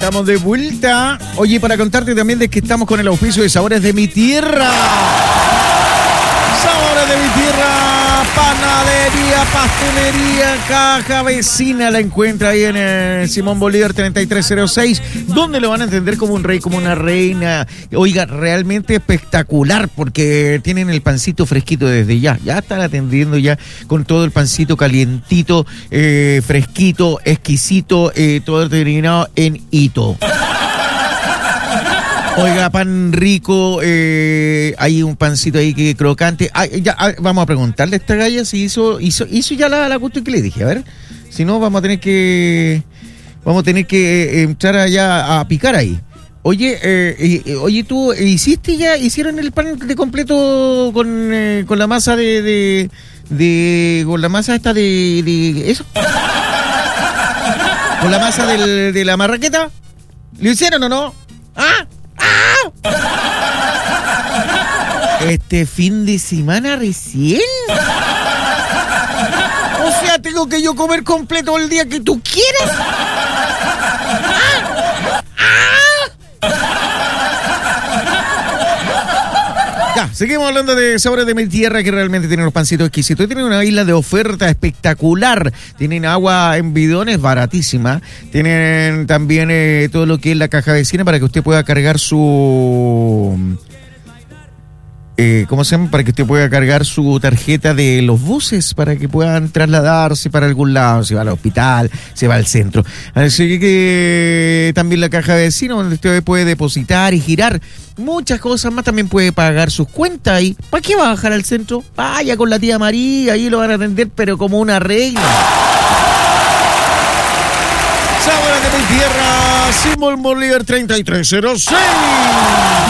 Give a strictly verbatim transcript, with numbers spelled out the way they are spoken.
Estamos de vuelta. Oye, para contarte también de que estamos con el auspicio de Sabores de mi Tierra. Sabores de mi Tierra, panadería, pastelería, caja vecina. La encuentra ahí en el Simón Bolívar treinta y tres cero seis, donde lo van a entender como un rey, como una reina. Oiga, realmente espectacular, porque tienen el pancito fresquito desde ya. Ya están atendiendo ya con todo el pancito calientito, eh, fresquito, exquisito, eh, todo terminado en hito. Oiga, pan rico, eh, hay un pancito ahí que crocante. Ah, ya, ah, vamos a preguntarle a esta galla si hizo, hizo, hizo ya la, la cuestión que le dije. A ver, si no vamos a tener que, vamos a tener que eh, entrar allá a picar ahí. Oye, eh, eh, oye, tú hiciste ya, hicieron el pan de completo con, eh, con la masa de, de, de, con la masa esta de, de eso, con la masa del, de la marraqueta. ¿Lo hicieron o no? ¿Ah? Este fin de semana recién. O sea, tengo que yo comer completo el día que tú quieras. ¡Ah! ¡Ah! Ya, seguimos hablando de Sabores de mi Tierra, que realmente tienen los pancitos exquisitos. Tienen una isla de oferta espectacular. Tienen agua en bidones baratísima. Tienen también eh, todo lo que es la caja vecina para que usted pueda cargar su... Eh, ¿Cómo se llama? Para que usted pueda cargar su tarjeta de los buses, para que puedan trasladarse para algún lado, si va al hospital, si va al centro. Así que también la caja de vecino, donde usted puede depositar y girar muchas cosas más. También puede pagar sus cuentas ahí. ¿Para qué va a bajar al centro? Vaya con la tía María, ahí lo van a atender, pero como una reina. Sabores de mi Tierra, Simón Bolívar treinta y tres cero seis.